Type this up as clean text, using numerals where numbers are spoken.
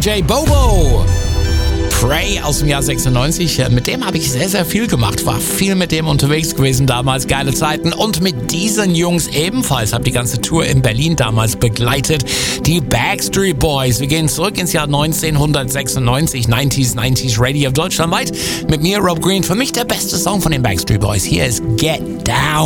DJ Bobo. Prey aus dem Jahr 96. Mit dem habe ich sehr, sehr viel gemacht. War viel mit dem unterwegs gewesen damals. Geile Zeiten. Und mit diesen Jungs ebenfalls. Habe die ganze Tour in Berlin damals begleitet. Die Backstreet Boys. Wir gehen zurück ins Jahr 1996. 90s Radio deutschlandweit. Mit mir, Rob Green. Für mich der beste Song von den Backstreet Boys. Hier ist Get Down.